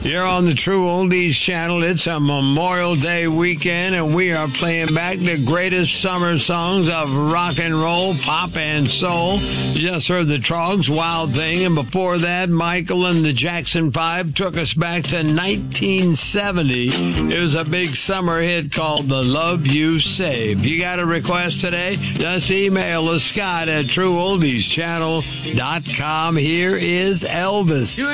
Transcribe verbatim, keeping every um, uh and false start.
You're on the True Oldies channel. It's a Memorial Day weekend, and we are playing back the greatest summer songs of rock and roll, pop, and soul. You just heard the Troggs, Wild Thing, and before that, Michael and the Jackson Five took us back to nineteen seventy. It was a big summer hit called The Love You Save. You got a request today? Just email us, Scott at true oldies channel dot com. Here is Elvis.